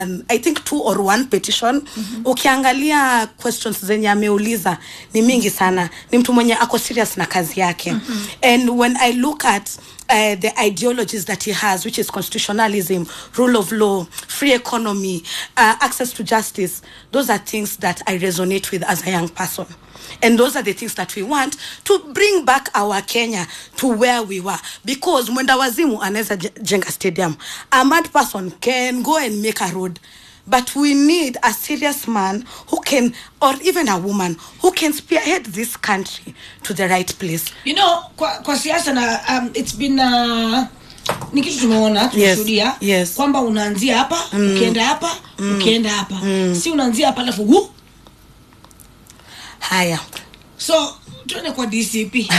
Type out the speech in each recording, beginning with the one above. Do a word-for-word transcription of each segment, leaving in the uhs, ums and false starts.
Um, I think two or one petition. Mm-hmm. Ukiangalia questions zenye ameuliza ni mingi sana. Ni mtu mwenye ako serious na kazi yake. Mm-hmm. And when I look at uh, the ideologies that he has, which is constitutionalism, rule of law, free economy, uh, access to justice, those are things that I resonate with as a young person. And those are the things that we want to bring back our Kenya to where we were. Because mwenda wazimu anaweza jenga stadium, a mad person can go and make a road. But we need a serious man who can, or even a woman, who can spearhead this country to the right place. You know, kwa, kwa siasa na, um, it's been... Uh... ni kitu tumeona tunashuhudia. Yes, yes. Kwamba unaanzia hapa, mm. ukienda hapa, mm. ukienda hapa. Mm. Si unaanzia hapa alafu hu. Haya. So, tuende kwa D C P.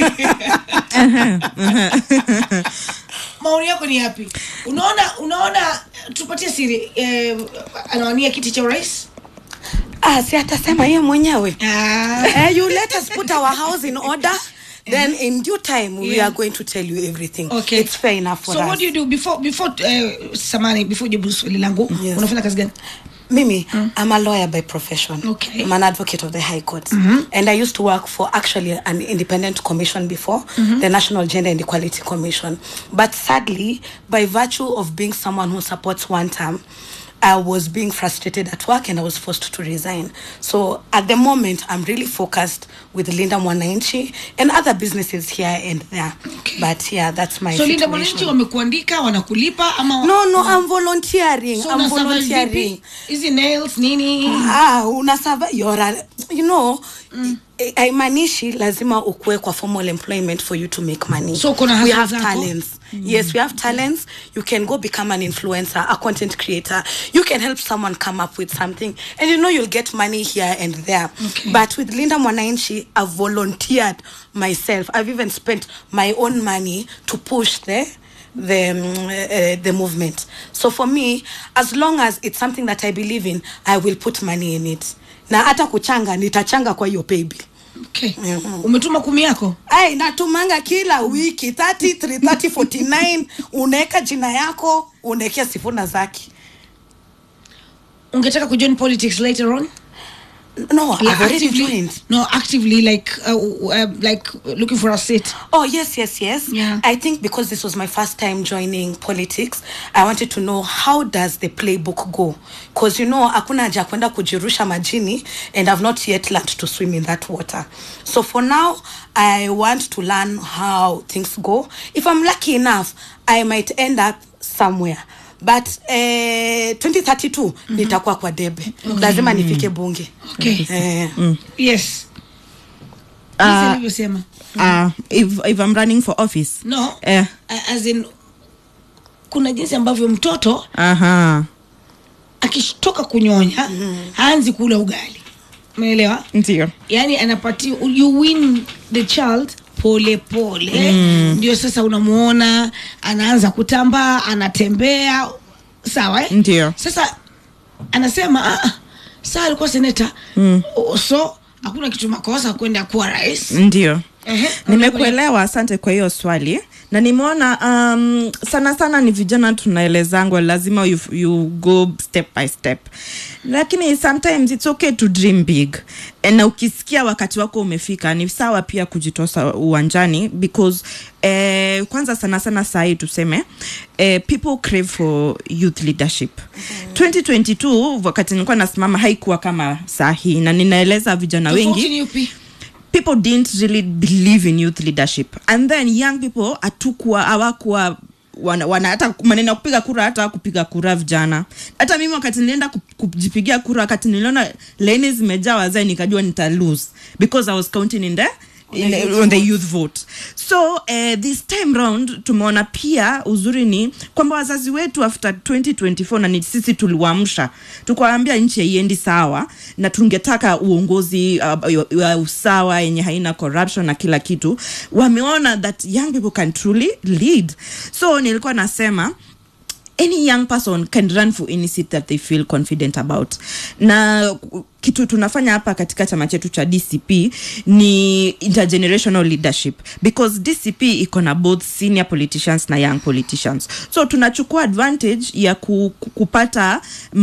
Maoni yako ni yapi? Unaona, unaona tupatie siri eh, anawania kiti cha urais? Ah, si atasema yeye mwenyewe. Ah. Eh, you let us put our house in order. Then in due time we yeah. are going to tell you everything. Okay. It's fair enough for so us. So what do you do before before uh, samani before jibu swali langu? Yes. Unafanya kazi gani? Mimi, mm. I'm a lawyer by profession. Okay. I'm an advocate of the High Court. Mm-hmm. And I used to work for actually an independent commission before, mm-hmm. the National Gender and Equality Commission. But sadly, by virtue of being someone who supports one term, I was being frustrated at work and I was forced to resign. So at the moment, I'm really focused with Linda Mwananchi and other businesses here and there. Okay. But yeah, that's my so situation. So Linda Mwananchi wamekuandika, wanakulipa ama? No, no, I'm volunteering. So I'm volunteering. Is it nails, nini? Ah, unasava, you're a, you know, mm. Haimanishi lazima ukue kwa formal employment for you to make money. So kuna we have zako? Talents. Mm. Yes, we have talents. You can go become an influencer, a content creator. You can help someone come up with something. And you know you'll get money here and there. Okay. But with Linda Mwananchi, I've volunteered myself. I've even spent my own money to push the the um, uh, the movement. So for me, as long as it's something that I believe in, I will put money in it. Na hata kuchanga nitachanga kwa hiyo paybill. Okay. Mm-hmm. Umetuma kumi yako? Ai, natumanga kila wiki thirty-three, thirty, forty-nine, unaweka jina yako, unawekea Sifuna Zaki. Ungetaka kujoin politics later on? No, like I've already actively, joined. No, actively like uh, uh, like looking for a seat. Oh, yes, yes, yes. Yeah. I think because this was my first time joining politics, I wanted to know how does the playbook go? Because, you know, hakuna haja kwenda kujirusha majini and I've not yet learned to swim in that water. So for now, I want to learn how things go. If I'm lucky enough, I might end up somewhere. But uh, twenty thirty-two mm-hmm. nitakuwa kwa debe. Okay. Lazima nifike bunge. Okay. Uh, mm. Yes. Uh, uh, if if I'm running for office. No. Uh, as in kuna jinsi ambavyo mtoto aha uh-huh. akishtoka kunyonya mm-hmm. haanzi kula ugali. Umeelewa? Ndio. Yaani anapati you win the child pole pole. Mm. Ndio sasa unamuona anaanza kutamba, anatembea. Sawa eh? Ndio. Sasa anasema ah sasa alikuwa senator. Mm. So hakuna kitu makosa kwenda kuwa rais. Ndio. Uh-huh. Nimekuelewa, asante kwa hiyo swali. Na nimeona um, sana sana ni vijana tunaelezangwa lazima you, you go step by step. Lakini sometimes it's okay to dream big. Na ukisikia wakati wako umefika ni sawa pia kujitosa uwanjani because eh, kwanza sana sana sahi tuseme eh, people crave for youth leadership. Mm-hmm. twenty twenty-two wakati nilikuwa nasimama haikuwa kama sahi na ninaeleza vijana wengi people didn't really believe in youth leadership. And then young people atukua hawakuwa wana, wana hata maneno kupiga kura hata kupiga kura vijana. Hata mimi wakati nilienda kujipigia kura wakati niliona laini zimejaa wazee nikajua nita lose because I was counting in the in the, on the youth vote. So uh, this time round tumeona pia uzuri ni kwamba wazazi wetu after twenty twenty-four na sisi tuliwaamsha tukawaambia nchi haiendi sawa na tungetaka uongozi uh, usawa yenye haina corruption na kila kitu. Wameona that young people can truly lead. So nilikuwa nasema any young person can run for any seat that they feel confident about. Na kitu tunafanya hapa katika chama chetu cha D C P ni intergenerational leadership, because D C P iko na both senior politicians na young politicians, so tunachukua advantage ya ku, kupata